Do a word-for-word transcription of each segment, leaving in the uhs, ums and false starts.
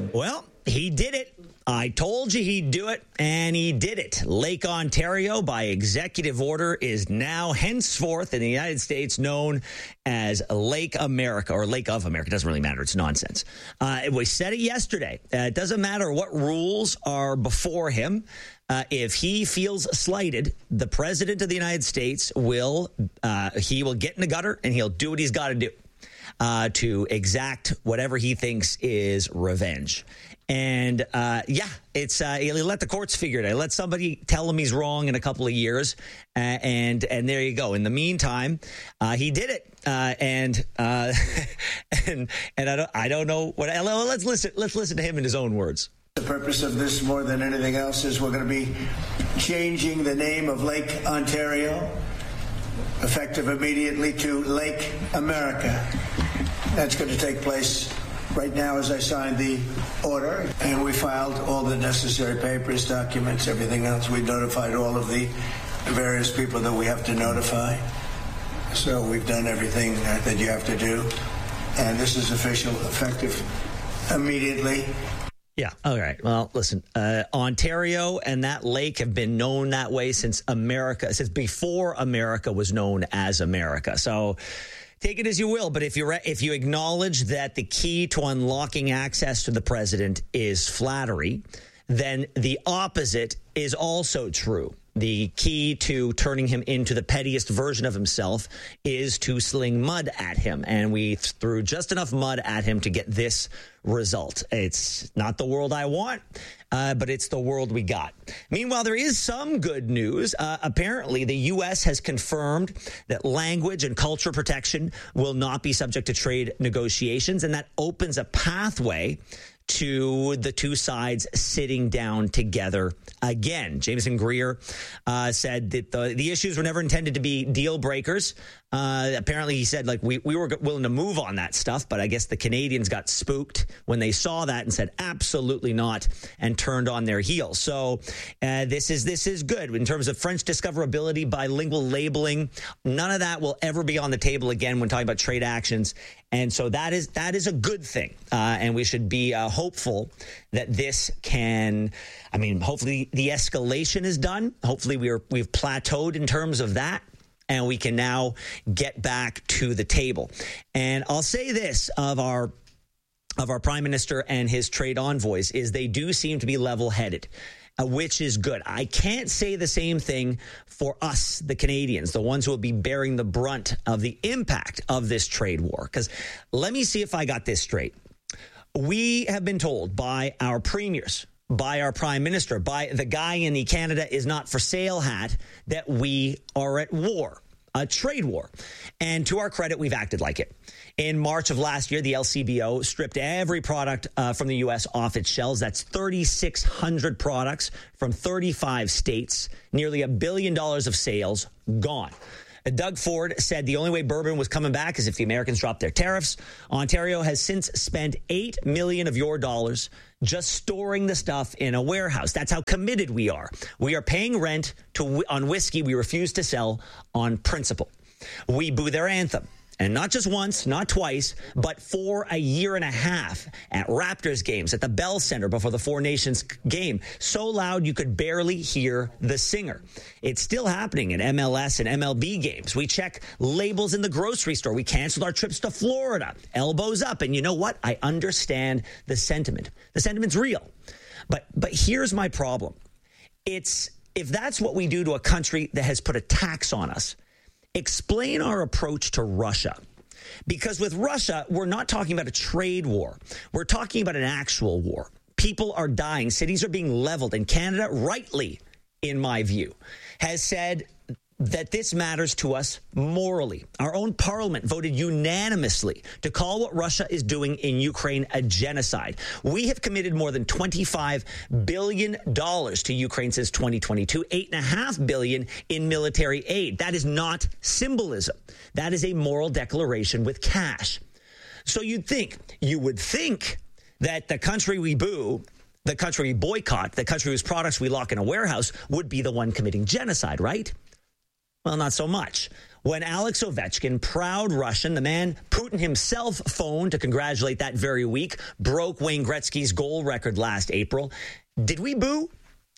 Well, he did it. I told you he'd do it, and he did it. Lake Ontario, by executive order, is now henceforth in the United States known as Lake America, or Lake of America. It doesn't really matter. It's nonsense. Uh, we said it yesterday. Uh, it doesn't matter what rules are before him. Uh, if he feels slighted, the president of the United States will, uh, he will get in the gutter, and he'll do what he's got to do uh, to exact whatever he thinks is revenge. And, uh, yeah, it's uh, he'll let the courts figure it out. Let somebody tell him he's wrong in a couple of years. Uh, and and there you go. In the meantime, uh, he did it. Uh, and uh, and and I don't I don't know what. Let's listen. Let's listen to him in his own words. The purpose of this, more than anything else, is we're going to be changing the name of Lake Ontario, effective immediately, to Lake America. That's going to take place right now as I signed the order, and we filed all the necessary papers, documents, everything else. We notified all of the various people that we have to notify. So we've done everything that you have to do, and this is official, effective immediately. Yeah. All right. Well, listen, uh, Ontario and that lake have been known that way since America, since before America was known as America. So take it as you will, but if you re- if you acknowledge that the key to unlocking access to the president is flattery, then the opposite is also true. The key to turning him into the pettiest version of himself is to sling mud at him. And we threw just enough mud at him to get this result. It's not the world I want, uh, but it's the world we got. Meanwhile, there is some good news. Uh, apparently, the U S has confirmed that language and culture protection will not be subject to trade negotiations, and that opens a pathway to the two sides sitting down together again. Jameson Greer uh, said that the, the issues were never intended to be deal breakers. Uh, apparently, he said, like, we, we were willing to move on that stuff, but I guess the Canadians got spooked when they saw that and said, absolutely not, and turned on their heels. So uh, this is this is good. In terms of French discoverability, bilingual labeling, none of that will ever be on the table again when talking about trade actions. And so that is that is a good thing. Uh, and we should be uh, hopeful that this can, I mean, hopefully the escalation is done. Hopefully we are, we've plateaued in terms of that, and we can now get back to the table. And I'll say this of our of our prime minister and his trade envoys is they do seem to be level-headed, uh, which is good. I can't say the same thing for us, the Canadians, the ones who will be bearing the brunt of the impact of this trade war. Because let me see if I got this straight. We have been told by our premiers, by our prime minister, by the guy in the Canada is not for sale hat, that we are at war, a trade war. And to our credit, we've acted like it. In March of last year, the L C B O stripped every product uh, from the U S off its shelves. That's thirty-six hundred products from thirty-five states, nearly a billion dollars of sales gone. Doug Ford said the only way bourbon was coming back is if the Americans dropped their tariffs. Ontario has since spent eight million dollars of your dollars just storing the stuff in a warehouse. That's how committed we are. We are paying rent to on whiskey we refuse to sell on principle. We boo their anthem. And not just once, not twice, but for a year and a half at Raptors games, at the Bell Center before the Four Nations game. So loud you could barely hear the singer. It's still happening at M L S and M L B games. We check labels in the grocery store. We canceled our trips to Florida. Elbows up. And you know what? I understand the sentiment. The sentiment's real. But but here's my problem. It's if that's what we do to a country that has put a tax on us, explain our approach to Russia. Because with Russia, we're not talking about a trade war. We're talking about an actual war. People are dying. Cities are being leveled. And Canada, rightly, in my view, has said that this matters to us morally. Our own parliament voted unanimously to call what Russia is doing in Ukraine a genocide. We have committed more than twenty-five billion dollars to Ukraine since twenty twenty-two, eight point five billion dollars in military aid. That is not symbolism. That is a moral declaration with cash. So you'd think, you would think that the country we boo, the country we boycott, the country whose products we lock in a warehouse would be the one committing genocide, right? Well, not so much. when Alex Ovechkin, proud Russian, the man Putin himself phoned to congratulate that very week, broke Wayne Gretzky's goal record last April. Did we boo?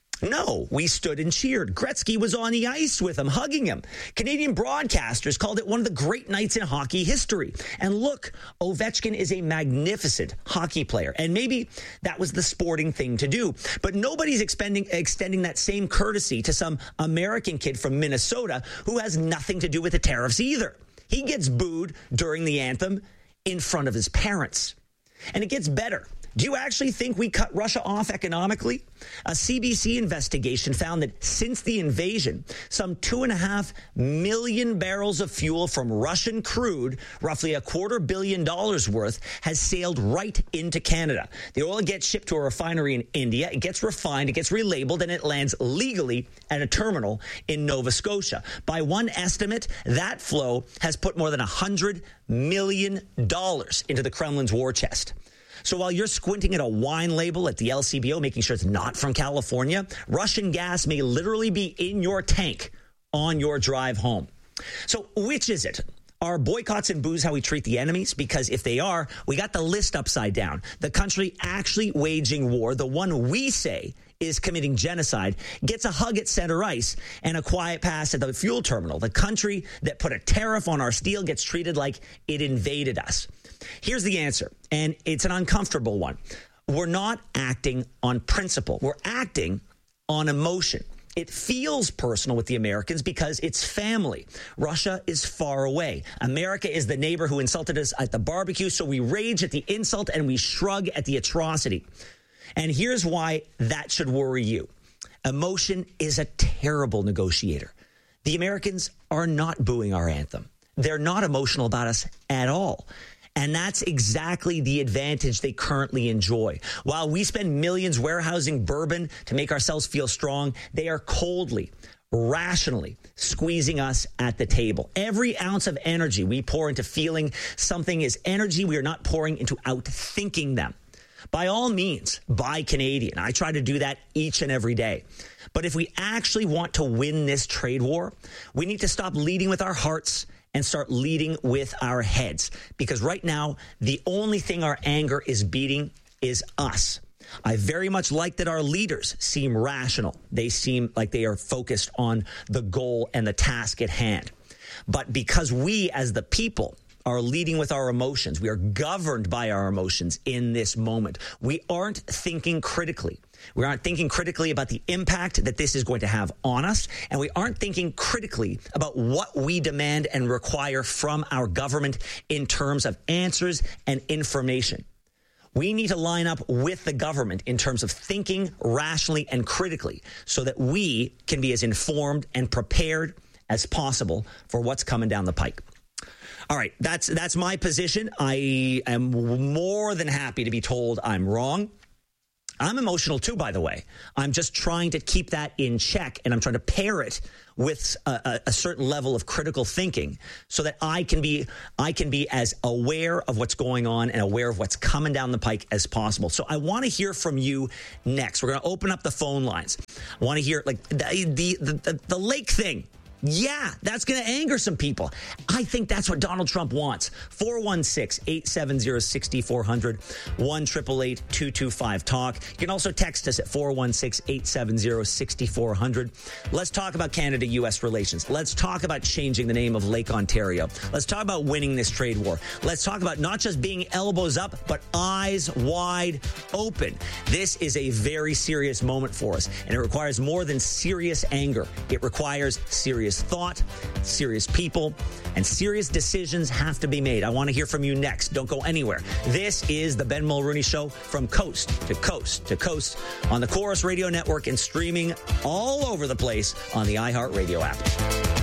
No, we stood and cheered. Gretzky was on the ice with him, hugging him. Canadian broadcasters called it one of the great nights in hockey history. And look, Ovechkin is a magnificent hockey player. And maybe that was the sporting thing to do. But nobody's expending, extending that same courtesy to some American kid from Minnesota who has nothing to do with the tariffs either. He gets booed during the anthem in front of his parents. And it gets better. Do you actually think we cut Russia off economically? A C B C investigation found that since the invasion, some two and a half million barrels of fuel from Russian crude, roughly a quarter billion dollars worth, has sailed right into Canada. The oil gets shipped to a refinery in India, it gets refined, it gets relabeled, and it lands legally at a terminal in Nova Scotia. By one estimate, that flow has put more than one hundred million dollars into the Kremlin's war chest. So while you're squinting at a wine label at the L C B O, making sure it's not from California, Russian gas may literally be in your tank on your drive home. So which is it? Are boycotts and boos how we treat the enemies? Because if they are, we got the list upside down. The country actually waging war, the one we say is committing genocide, gets a hug at center ice and a quiet pass at the fuel terminal. The country that put a tariff on our steel gets treated like it invaded us. Here's the answer, and it's an uncomfortable one. We're not acting on principle. We're acting on emotion. It feels personal with the Americans because it's family. Russia is far away. America is the neighbor who insulted us at the barbecue, so we rage at the insult and we shrug at the atrocity. And here's why that should worry you. Emotion is a terrible negotiator. The Americans are not booing our anthem. They're not emotional about us at all. And that's exactly the advantage they currently enjoy. While we spend millions warehousing bourbon to make ourselves feel strong, they are coldly, rationally squeezing us at the table. Every ounce of energy we pour into feeling something is energy we are not pouring into outthinking them. By all means, buy Canadian. I try to do that each and every day. But if we actually want to win this trade war, we need to stop leading with our hearts and start leading with our heads. Because right now, the only thing our anger is beating is us. I very much like that our leaders seem rational. They seem like they are focused on the goal and the task at hand. But because we as the people are leading with our emotions, we are governed by our emotions in this moment. We aren't thinking critically. We aren't thinking critically about the impact that this is going to have on us, and we aren't thinking critically about what we demand and require from our government in terms of answers and information. We need to line up with the government in terms of thinking rationally and critically so that we can be as informed and prepared as possible for what's coming down the pike. All right, that's that's my position. I am more than happy to be told I'm wrong. I'm emotional too, by the way. I'm just trying to keep that in check, and I'm trying to pair it with a, a certain level of critical thinking so that I can be I can be as aware of what's going on and aware of what's coming down the pike as possible. So I want to hear from you next. We're going to open up the phone lines. I want to hear like the the the, the lake thing. Yeah, that's going to anger some people. I think that's what Donald Trump wants. four one six, eight seven zero, six four zero zero, one eight eight eight, two two five, talk. You can also text us at four one six, eight seven zero, six four zero zero. Let's talk about Canada-U S relations. Let's talk about changing the name of Lake Ontario. Let's talk about winning this trade war. Let's talk about not just being elbows up, but eyes wide open. This is a very serious moment for us, and it requires more than serious anger. It requires serious thought, serious people, and serious decisions have to be made. I want to hear from you next. Don't go anywhere. This is the Ben Mulrooney Show from coast to coast to coast on the Chorus Radio Network and streaming all over the place on the iHeartRadio app.